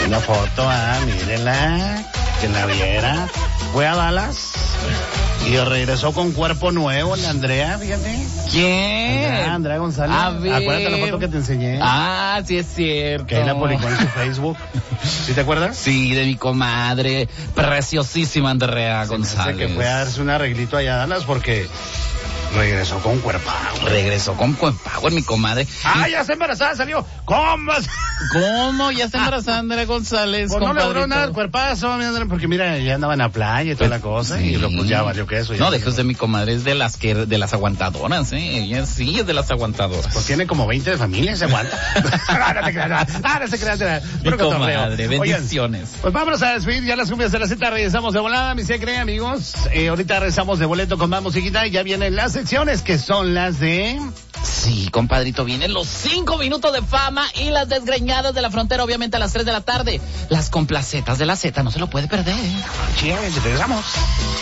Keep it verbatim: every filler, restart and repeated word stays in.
Una foto, ah, mírenla, que la viera. Fue a Dallas y regresó con cuerpo nuevo, la Andrea, fíjate. ¿Quién? Andrea, Andrea González. A ver. Acuérdate la foto que te enseñé. Ah, sí es cierto. Que ahí la publicó en su Facebook. ¿Sí te acuerdas? Sí, de mi comadre, preciosísima Andrea Se me hace González. que fue a darse un arreglito allá a Dallas porque regresó con cuerpo. Regresó con Power, mi comadre. ¡Ah, ya está embarazada! ¡Salió! ¿Cómo? ¿Cómo? Ya está embarazada Andrea González, Pues no le logró compadrito. nada el cuerpazo, mi Andrea, porque mira, ya andaba en la playa y toda la cosa, Sí. y luego pues ya valió que eso. Ya No, se- dejes de mi comadre, es de las que, de las aguantadoras, eh. Ella sí es de las aguantadoras. Pues tiene como veinte de familia, se aguanta. Ah, no te creas, ah, no te creas, no te creas. Mi Puro cotorreo. comadre, Oigan, bendiciones. pues vámonos a despedir ya las cumbias de la Z, regresamos de volada, mis secre amigos. Eh, ahorita regresamos de boleto con más musiquita y ya vienen las secciones que son las de... Sí, compadrito, vienen los cinco minutos de fama y las desgreñadas de la frontera, obviamente a las tres de la tarde. Las complacetas de la Z, no se lo puede perder. Cheers, regresamos.